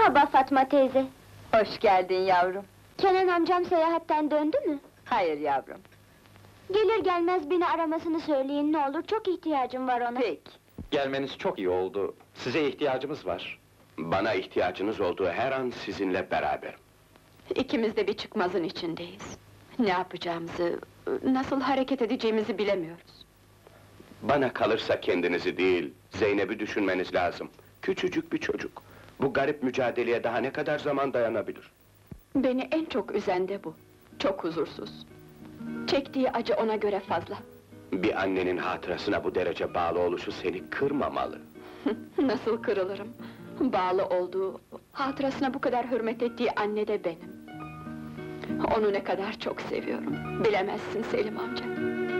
Merhaba Fatma teyze. Hoş geldin yavrum. Kenan amcam seyahatten döndü mü? Hayır yavrum. Gelir gelmez beni aramasını söyleyin ne olur, çok ihtiyacım var ona. Peki. Gelmeniz çok iyi oldu. Size ihtiyacımız var. Bana ihtiyacınız olduğu her an sizinle beraberim. İkimiz de bir çıkmazın içindeyiz. Ne yapacağımızı, nasıl hareket edeceğimizi bilemiyoruz. Bana kalırsa kendinizi değil, Zeynep'i düşünmeniz lazım. Küçücük bir çocuk. Bu garip mücadeleye daha ne kadar zaman dayanabilir? Beni en çok üzen de bu. Çok huzursuz. Çektiği acı ona göre fazla. Bir annenin hatırasına bu derece bağlı oluşu seni kırmamalı. Nasıl kırılırım? Bağlı olduğu, hatırasına bu kadar hürmet ettiği anne de benim. Onu ne kadar çok seviyorum, bilemezsin Selim amca.